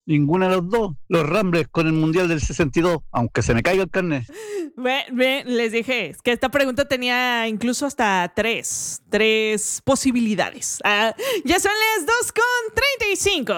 Ninguna de los dos. Los Ramblers con el Mundial del 62, aunque se me caiga el carnet. Les dije que esta pregunta tenía incluso hasta tres posibilidades. Ya son las 2:35.